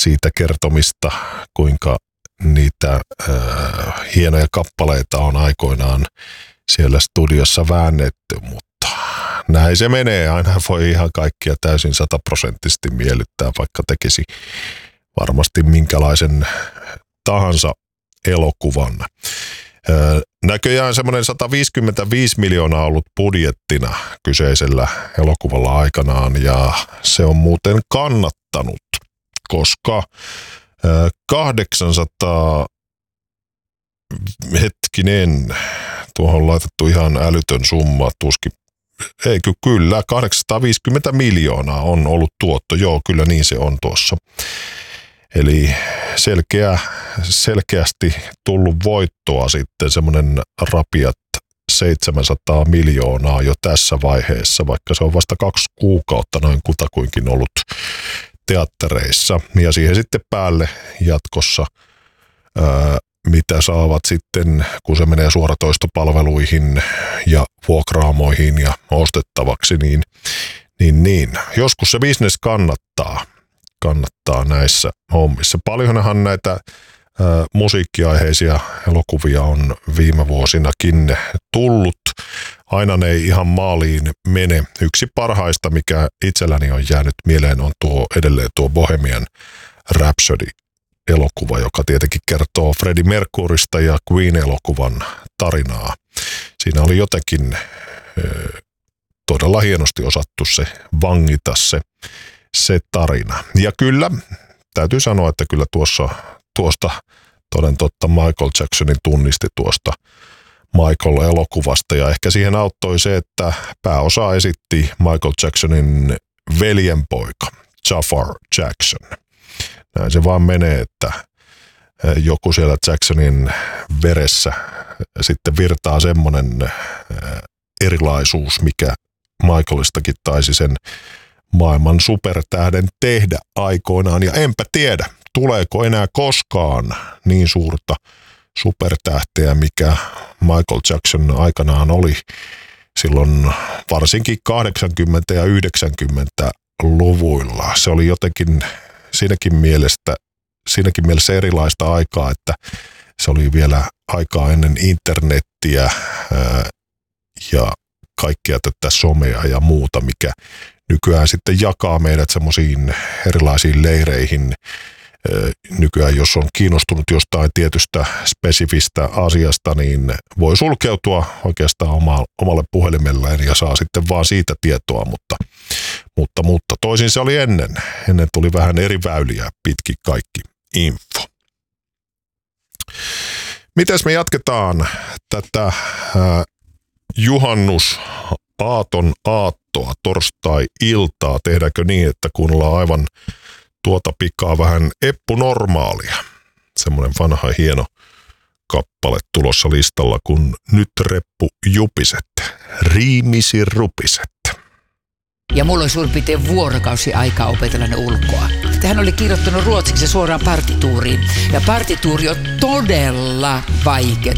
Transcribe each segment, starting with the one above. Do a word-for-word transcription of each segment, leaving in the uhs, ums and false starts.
siitä kertomista, kuinka niitä äh, hienoja kappaleita on aikoinaan siellä studiossa väännetty, mutta näin se menee. Aina voi ihan kaikkia täysin sataprosenttisesti miellyttää, vaikka tekisi varmasti minkälaisen tahansa elokuvan. Äh, näköjään semmoinen sata viisikymmentäviisi miljoonaa ollut budjettina kyseisellä elokuvalla aikanaan, ja se on muuten kannattanut, koska kahdeksansataa, hetkinen, tuohon on laitettu ihan älytön summa, tuskin, ei kyllä, kahdeksansataaviisikymmentä miljoonaa on ollut tuotto, joo kyllä niin se on tuossa. Eli selkeä, selkeästi tullut voittoa sitten semmoinen rapiat seitsemänsataa miljoonaa jo tässä vaiheessa, vaikka se on vasta kaksi kuukautta noin kutakuinkin ollut teattereissa, ja siihen sitten päälle jatkossa, ää, mitä saavat sitten, kun se menee suoratoistopalveluihin ja vuokraamoihin ja ostettavaksi, niin, niin, niin. joskus se business kannattaa, kannattaa näissä hommissa. Paljonhan näitä ää, musiikkiaiheisia elokuvia on viime vuosinakin tullut. Aina ne ei ihan maaliin mene. Yksi parhaista, mikä itselläni on jäänyt mieleen, on tuo edelleen tuo Bohemian Rhapsody-elokuva, joka tietenkin kertoo Freddie Mercurysta ja Queen-elokuvan tarinaa. Siinä oli jotenkin ö, todella hienosti osattu se vangita se, se tarina. Ja kyllä, täytyy sanoa, että kyllä tuossa, tuosta toden totta Michael Jacksonin tunnisti tuosta Michael-elokuvasta, ja ehkä siihen auttoi se, että pääosa esitti Michael Jacksonin veljenpoika, Jafar Jackson. Näin se vaan menee, että joku siellä Jacksonin veressä sitten virtaa semmoinen erilaisuus, mikä Michaelistakin taisi sen maailman supertähden tehdä aikoinaan, ja enpä tiedä, tuleeko enää koskaan niin suurta supertähteä, mikä Michael Jackson aikanaan oli silloin varsinkin kahdeksankymmentä- ja yhdeksänkymmentäluvuilla. Se oli jotenkin siinäkin, mielestä, siinäkin mielessä erilaista aikaa, että se oli vielä aikaa ennen internettiä ää, ja kaikkea tätä somea ja muuta, mikä nykyään sitten jakaa meidät semmoisiin erilaisiin leireihin. Nykyään, jos on kiinnostunut jostain tietystä spesifistä asiasta, niin voi sulkeutua oikeastaan oma, omalle puhelimelleen ja saa sitten vaan siitä tietoa, mutta, mutta, mutta toisin se oli ennen. Ennen tuli vähän eri väyliä pitkin kaikki info. Mites me jatketaan tätä äh, juhannus aaton aattoa, torstai-iltaa? Tehdäänkö niin, että kuunnellaan aivan tuota pikaa vähän Eppu Normaalia. Semmoinen vanha hieno kappale tulossa listalla, kun Nyt reppu jupiset, riimisi rupiset. Ja mulla oli suurin piirtein vuorokausi aikaa opetella ne ulkoa. Hän oli kirjoittanut ruotsiksi suoraan partituuriin. Ja partituuri on todella vaikea.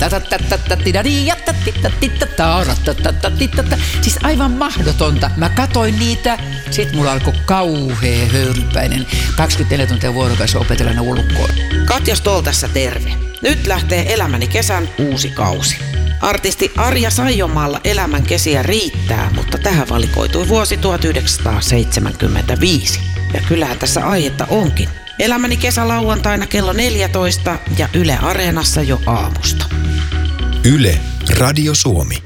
Siis aivan mahdotonta. Mä katoin niitä, sit mulla alkoi kauhea höyrypäinen kaksikymmentäneljä tuntia vuorokausi opetella ne ulkoa. Katja Stoll tässä terve. Nyt lähtee Elämäni kesän uusi kausi. Artisti Arja Saijomaalla elämän kesiä riittää, mutta tähän valikoitui vuosi tuhatyhdeksänsataaseitsemänkymmentäviisi. Ja kyllähän tässä aihetta onkin. Elämäni kesä lauantaina kello neljätoista ja Yle Areenassa jo aamusta. Yle Radio Suomi.